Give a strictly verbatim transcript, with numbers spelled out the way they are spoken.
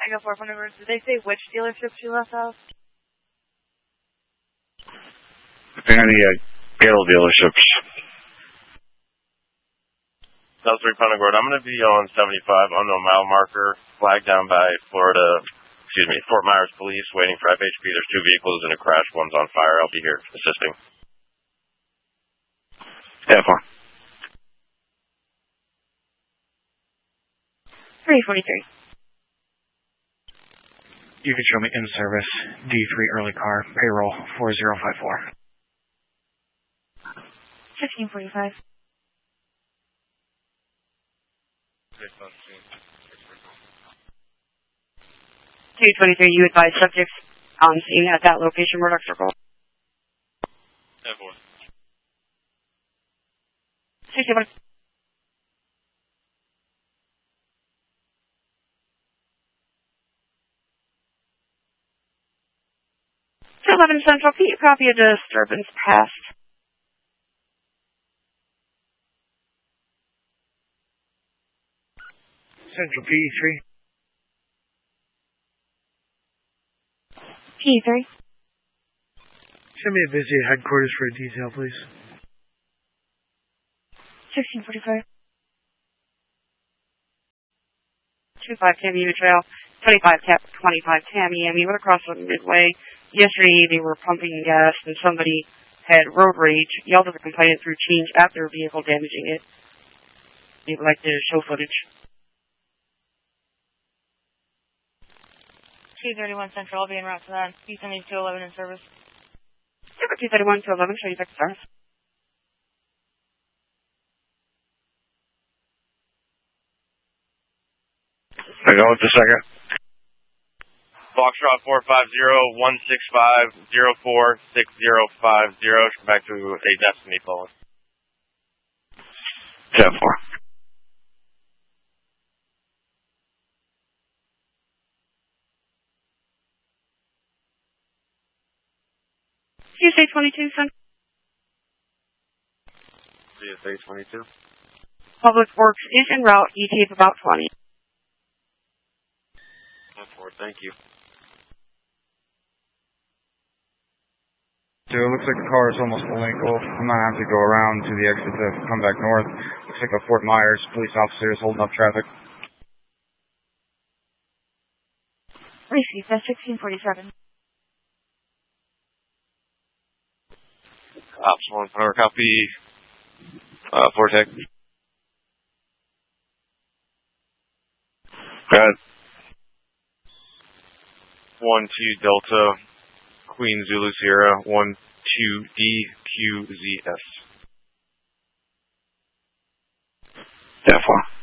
Tango four phone number. Did they say which dealership she left out? Any uh, Gale dealerships. South three Punta Gorda. I'm going to be on seventy-five, unknown mile marker, flagged down by Florida, excuse me, Fort Myers Police, waiting for F H P. There's two vehicles in a crash. One's on fire. I'll be here assisting. ten four. three forty-three. You can show me in service, D three early car, payroll four zero five four. fifteen forty-five. two twenty-three, you advise subjects on scene at that location, Murdoch Circle. ten four. sixty-one. eleven Central, can you copy a disturbance past? Central P E three. P E three. Send me a visit at headquarters for a detail, please. sixteen forty-five. two five Tamiami Trail, twenty-five Tap, twenty-five Tamiami. Went across the Midway. Yesterday they were pumping gas and somebody had road rage, yelled at the complainant through change at their vehicle, damaging it. They would like to show footage. two thirty-one Central, I'll be en route to that. two seventy-two eleven in service. two thirty-one to eleven, show you back to stars. I go with the second. Foxtrot four five zero one six five zero four six zero five zero. Back to a Destiny phone. ten four. C S A twenty-two, son. C S A twenty-two. Public Works is en route, E T of about twenty. ten four, thank you. So it looks like the car is almost full length off. I'm gonna have to go around to the exit to come back north. Looks like a Fort Myers police officer is holding up traffic. Received, that's sixteen forty-seven. Ops one, power copy. Uh, Vortex. Got it. One two Delta. Queen Zulu Sierra, one two D Q Z S. ten four.